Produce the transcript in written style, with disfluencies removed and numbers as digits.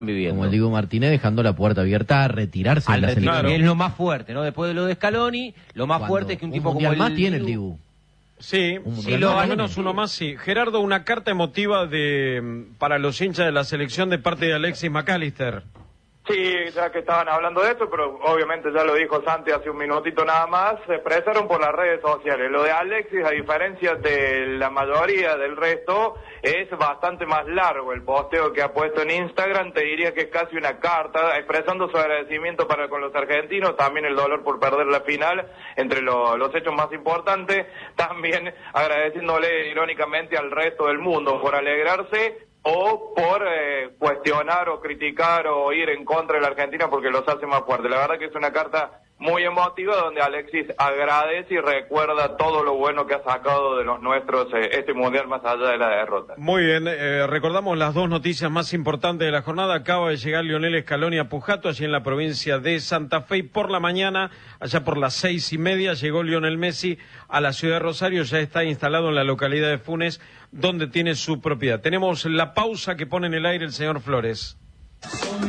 viviendo. Como el Diego Martínez dejando la puerta abierta a retirarse de la selección. Claro. Es lo más fuerte, ¿no? Después de lo de Scaloni, lo más fuerte es que un tipo como el más tiene el Dibu. Sí, al menos uno más, sí. Gerardo, una carta emotiva para los hinchas de la selección de parte de Alexis McAllister. Sí, ya que estaban hablando de esto, pero obviamente ya lo dijo Santi hace un minutito nada más, se expresaron por las redes sociales. Lo de Alexis, a diferencia de la mayoría del resto, es bastante más largo el posteo que ha puesto en Instagram. Te diría que es casi una carta expresando su agradecimiento con los argentinos, también el dolor por perder la final, entre los hechos más importantes, también agradeciéndole irónicamente al resto del mundo por alegrarse o por cuestionar o criticar o ir en contra de la Argentina porque los hace más fuertes. La verdad que es una carta muy emotiva donde Alexis agradece y recuerda todo lo bueno que ha sacado de los nuestros este mundial más allá de la derrota. Muy bien, recordamos las dos noticias más importantes de la jornada. Acaba de llegar Lionel Scaloni a Pujato, allí en la provincia de Santa Fe, y por la mañana, allá por las 6:30, llegó Lionel Messi a la ciudad de Rosario. Ya está instalado en la localidad de Funes, donde tiene su propiedad. Tenemos la pausa que pone en el aire el señor Flores.